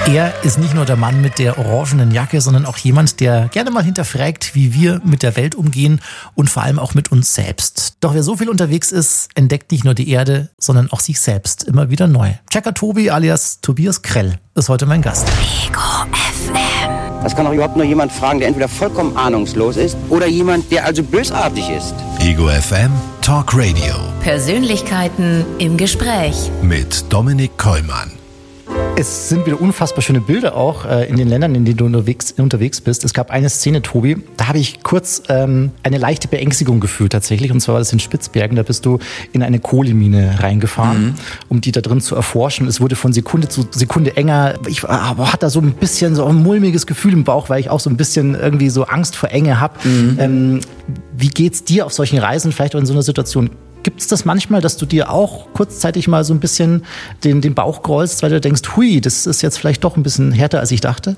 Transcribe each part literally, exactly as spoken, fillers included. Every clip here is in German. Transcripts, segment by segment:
Er ist nicht nur der Mann mit der orangenen Jacke, sondern auch jemand, der gerne mal hinterfragt, wie wir mit der Welt umgehen und vor allem auch mit uns selbst. Doch wer so viel unterwegs ist, entdeckt nicht nur die Erde, sondern auch sich selbst immer wieder neu. Checker Tobi alias Tobias Krell ist heute mein Gast. Ego F M. Das kann auch überhaupt nur jemand fragen, der entweder vollkommen ahnungslos ist oder jemand, der also bösartig ist. Ego F M Talk Radio. Persönlichkeiten im Gespräch. Mit Dominik Kollmann. Es sind wieder unfassbar schöne Bilder auch äh, in den Ländern, in denen du unterwegs, unterwegs bist. Es gab eine Szene, Tobi, da habe ich kurz ähm, eine leichte Beängstigung gefühlt tatsächlich. Und zwar war das in Spitzbergen, da bist du in eine Kohlemine reingefahren, mhm. um die da drin zu erforschen. Es wurde von Sekunde zu Sekunde enger. Ich aber hatte da so ein bisschen so ein mulmiges Gefühl im Bauch, weil ich auch so ein bisschen irgendwie so Angst vor Enge habe. Mhm. Ähm, wie geht's dir auf solchen Reisen, vielleicht auch in so einer Situation? Gibt es das manchmal, dass du dir auch kurzzeitig mal so ein bisschen den, den Bauch grollst, weil du denkst, hui, das ist jetzt vielleicht doch ein bisschen härter, als ich dachte?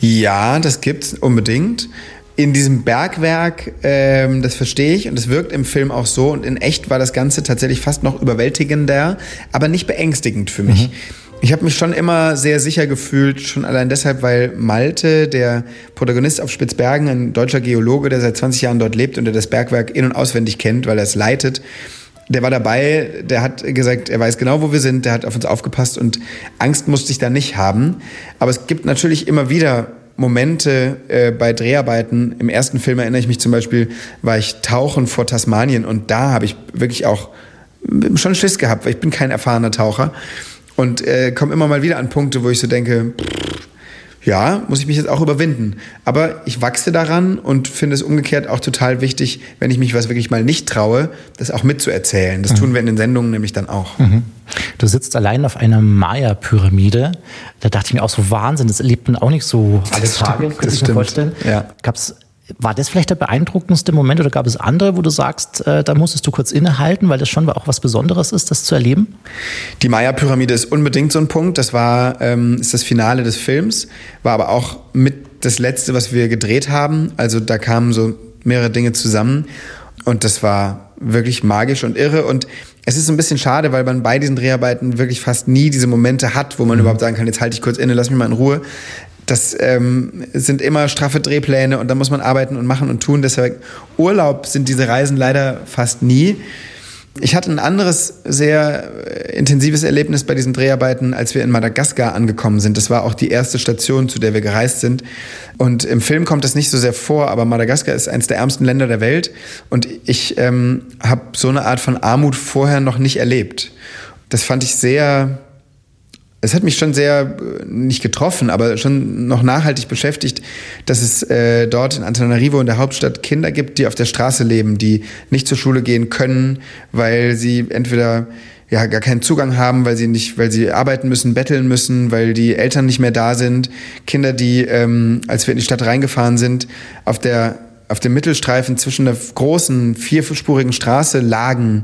Ja, das gibt's unbedingt. In diesem Bergwerk, ähm, das verstehe ich und es wirkt im Film auch so und in echt war das Ganze tatsächlich fast noch überwältigender, aber nicht beängstigend für mich. Mhm. Ich habe mich schon immer sehr sicher gefühlt, schon allein deshalb, weil Malte, der Protagonist auf Spitzbergen, ein deutscher Geologe, der seit zwanzig Jahren dort lebt und der das Bergwerk in- und auswendig kennt, weil er es leitet, der war dabei, der hat gesagt, er weiß genau, wo wir sind, der hat auf uns aufgepasst und Angst musste ich da nicht haben. Aber es gibt natürlich immer wieder Momente äh, bei Dreharbeiten. Im ersten Film erinnere ich mich zum Beispiel, war ich tauchen vor Tasmanien und da habe ich wirklich auch schon Schiss gehabt, weil ich bin kein erfahrener Taucher und äh, komme immer mal wieder an Punkte, wo ich so denke, pff, ja, muss ich mich jetzt auch überwinden. Aber ich wachse daran und finde es umgekehrt auch total wichtig, wenn ich mich was wirklich mal nicht traue, das auch mitzuerzählen. Das mhm. tun wir in den Sendungen nämlich dann auch. Mhm. Du sitzt allein auf einer Maya-Pyramide. Da dachte ich mir auch so, Wahnsinn, das erlebt man auch nicht so alle das Tage, stimmt, könnte ich mir vorstellen. Ja. Gab's War das vielleicht der beeindruckendste Moment oder gab es andere, wo du sagst, äh, da musstest du kurz innehalten, weil das schon auch was Besonderes ist, das zu erleben? Die Maya-Pyramide ist unbedingt so ein Punkt. Das war ähm, ist das Finale des Films, war aber auch mit das Letzte, was wir gedreht haben. Also da kamen so mehrere Dinge zusammen und das war wirklich magisch und irre. Und es ist so ein bisschen schade, weil man bei diesen Dreharbeiten wirklich fast nie diese Momente hat, wo man mhm. überhaupt sagen kann, jetzt halte ich kurz inne, lass mich mal in Ruhe. Das ähm, sind immer straffe Drehpläne und da muss man arbeiten und machen und tun. Deshalb Urlaub sind diese Reisen leider fast nie. Ich hatte ein anderes sehr intensives Erlebnis bei diesen Dreharbeiten, als wir in Madagaskar angekommen sind. Das war auch die erste Station, zu der wir gereist sind. Und im Film kommt das nicht so sehr vor, aber Madagaskar ist eines der ärmsten Länder der Welt. Und ich ähm, habe so eine Art von Armut vorher noch nicht erlebt. Das fand ich sehr... Es hat mich schon sehr, nicht getroffen, aber schon noch nachhaltig beschäftigt, dass es äh, dort in Antananarivo, in der Hauptstadt, Kinder gibt, die auf der Straße leben, die nicht zur Schule gehen können, weil sie entweder ja gar keinen Zugang haben, weil sie nicht, weil sie arbeiten müssen, betteln müssen, weil die Eltern nicht mehr da sind. Kinder, die, ähm, als wir in die Stadt reingefahren sind, auf der auf dem Mittelstreifen zwischen der großen, vierspurigen Straße lagen.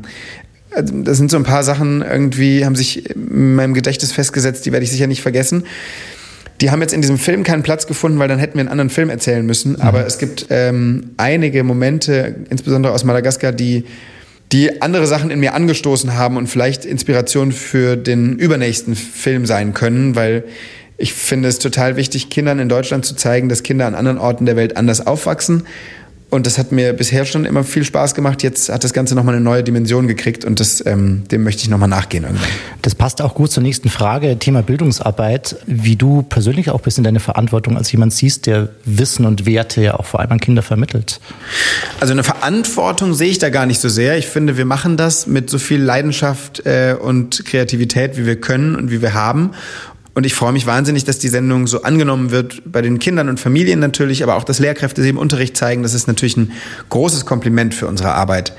Das sind so ein paar Sachen irgendwie, haben sich in meinem Gedächtnis festgesetzt, die werde ich sicher nicht vergessen. Die haben jetzt in diesem Film keinen Platz gefunden, weil dann hätten wir einen anderen Film erzählen müssen. Mhm. Aber es gibt ähm, einige Momente, insbesondere aus Madagaskar, die, die andere Sachen in mir angestoßen haben und vielleicht Inspiration für den übernächsten Film sein können, weil ich finde es total wichtig, Kindern in Deutschland zu zeigen, dass Kinder an anderen Orten der Welt anders aufwachsen. Und das hat mir bisher schon immer viel Spaß gemacht. Jetzt hat das Ganze nochmal eine neue Dimension gekriegt und das, ähm, dem möchte ich nochmal nachgehen irgendwann. Das passt auch gut zur nächsten Frage, Thema Bildungsarbeit. Wie du persönlich auch bist in deine Verantwortung als jemand siehst, der Wissen und Werte ja auch vor allem an Kinder vermittelt. Also eine Verantwortung sehe ich da gar nicht so sehr. Ich finde, wir machen das mit so viel Leidenschaft äh, und Kreativität, wie wir können und wie wir haben. Und ich freue mich wahnsinnig, dass die Sendung so angenommen wird bei den Kindern und Familien natürlich, aber auch, dass Lehrkräfte sie im Unterricht zeigen. Das ist natürlich ein großes Kompliment für unsere Arbeit.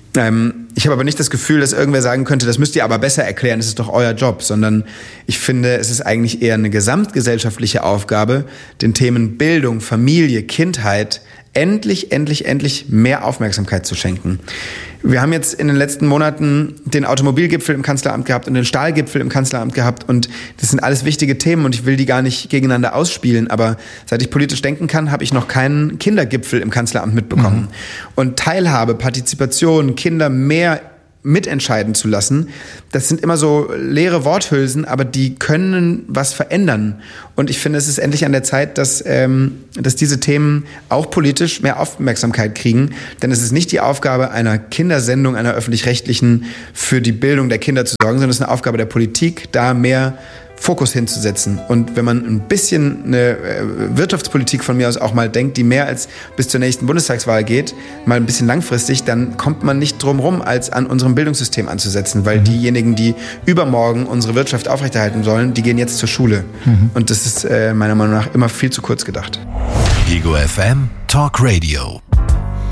Ähm, ich habe aber nicht das Gefühl, dass irgendwer sagen könnte, das müsst ihr aber besser erklären, das ist doch euer Job, sondern ich finde, es ist eigentlich eher eine gesamtgesellschaftliche Aufgabe, den Themen Bildung, Familie, Kindheit endlich, endlich, endlich mehr Aufmerksamkeit zu schenken. Wir haben jetzt in den letzten Monaten den Automobilgipfel im Kanzleramt gehabt und den Stahlgipfel im Kanzleramt gehabt und das sind alles wichtige Themen und ich will die gar nicht gegeneinander ausspielen, aber seit ich politisch denken kann, habe ich noch keinen Kindergipfel im Kanzleramt mitbekommen. Mhm. Und Teilhabe, Partizipation, Kinder mehr mitentscheiden zu lassen, das sind immer so leere Worthülsen, aber die können was verändern. Und ich finde, es ist endlich an der Zeit, dass, ähm, dass diese Themen auch politisch mehr Aufmerksamkeit kriegen. Denn es ist nicht die Aufgabe einer Kindersendung, einer öffentlich-rechtlichen, für die Bildung der Kinder zu sorgen, sondern es ist eine Aufgabe der Politik, da mehr Fokus hinzusetzen. Und wenn man ein bisschen eine Wirtschaftspolitik von mir aus auch mal denkt, die mehr als bis zur nächsten Bundestagswahl geht, mal ein bisschen langfristig, dann kommt man nicht drum rum, als an unserem Bildungssystem anzusetzen, weil mhm. diejenigen, die übermorgen unsere Wirtschaft aufrechterhalten sollen, die gehen jetzt zur Schule. Mhm. Und das ist äh, meiner Meinung nach immer viel zu kurz gedacht. Ego F M Talk Radio.